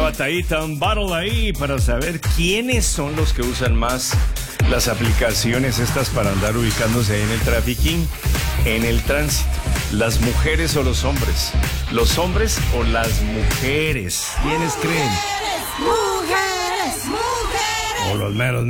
batallita, un battle ahí para saber quiénes son los que usan más las aplicaciones estas para andar ubicándose ahí en el trafficking, en el tránsito. ¿Las mujeres o los hombres? ¿Los hombres o las mujeres? ¿Quiénes creen? ¡Mujeres! ¡Mujeres! O los meros.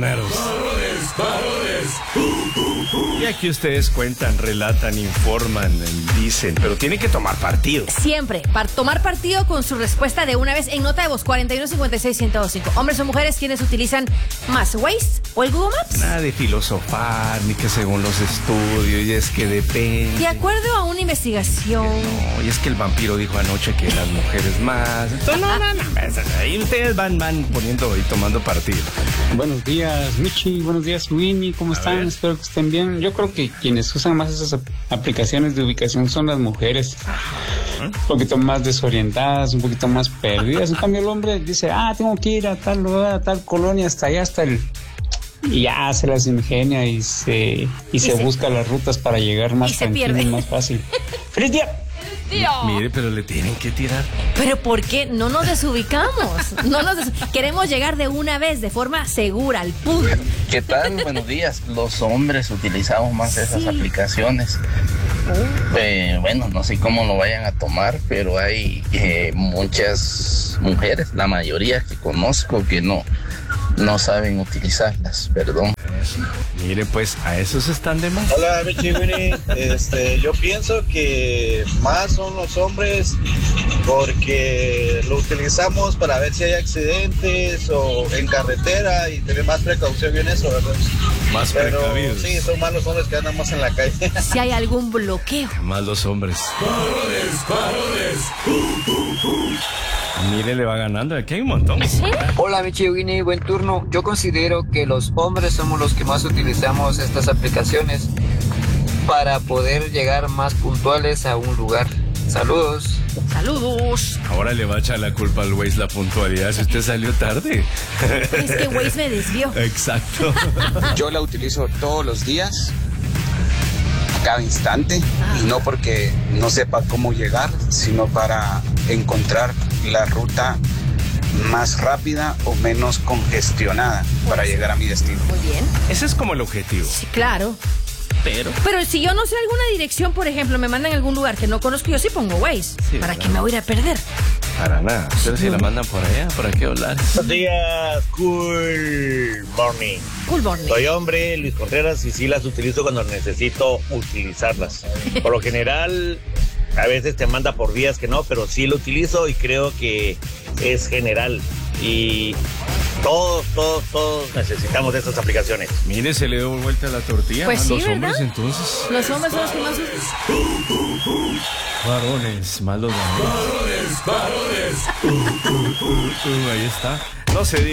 Y aquí ustedes cuentan, relatan, informan, dicen, pero tienen que tomar partido. Siempre, para tomar partido con su respuesta de una vez en nota de voz 4156-1025. Hombres o mujeres, ¿quiénes utilizan más, Waze o el Google Maps? Nada de filosofar, ni que según los estudios, y es que depende. De acuerdo a una investigación. No, y es que el vampiro dijo anoche que las mujeres más. Entonces, no. Ahí ustedes van poniendo y tomando partido. Buenos días, Michi. Buenos días, Winnie. ¿Cómo están? Espero que estén bien. Yo creo que quienes usan más esas aplicaciones de ubicación son las mujeres. Un poquito más desorientadas, un poquito más perdidas. En cambio, el hombre dice, tengo que ir a tal lugar, a tal colonia, hasta allá, y ya se las ingenia y se busca las rutas para llegar más tranquilo y más fácil. ¡Feliz día! Mire, pero le tienen que tirar. ¿Pero por qué? No nos desubicamos. Queremos llegar de una vez, de forma segura, al punto. ¿Qué tal? Buenos días. Los hombres utilizamos más esas aplicaciones. Bueno, no sé cómo lo vayan a tomar, pero hay muchas mujeres, la mayoría que conozco, que no saben utilizarlas, perdón. Mire, pues a esos están de más. Hola, Michi, Winnie. Yo pienso que más son los hombres porque lo utilizamos para ver si hay accidentes o en carretera y tener más precaución en eso, ¿verdad? Más precavidos. Sí, son más los hombres que andamos en la calle. Si hay algún bloqueo. Más los hombres. ¡Parones! Mire, le va ganando. Aquí hay un montón. ¿Sí? Hola, Michi, Winnie, buen turno. Yo considero que los hombres somos los que más utilizamos estas aplicaciones para poder llegar más puntuales a un lugar. Saludos. Saludos. Ahora le va a echar la culpa al Waze la puntualidad si usted salió tarde. Es que Waze me desvió. Exacto. Yo la utilizo todos los días, a cada instante, y no porque no sepa cómo llegar, sino para encontrar la ruta más rápida o menos congestionada para llegar a mi destino. Muy bien. Ese es como el objetivo. Sí, claro. Pero si yo no sé alguna dirección, por ejemplo, me mandan a algún lugar que no conozco, yo sí pongo Waze. Sí, ¿Para claro. qué me voy a ir a perder? para nada. Pero si la mandan por allá, ¿para qué hablar? Buenos días, cool morning. Cool morning. Soy hombre, Luis Contreras, y sí las utilizo cuando necesito utilizarlas. Por lo general, a veces te manda por vías que no, pero sí lo utilizo y creo que es general. Y todos necesitamos de estas aplicaciones. Mire, se le dio vuelta a la tortilla. Pues sí, los ¿verdad? hombres, entonces. Los hombres son los que más usan. Varones, malos varones. Varones. Ahí está. No se diga.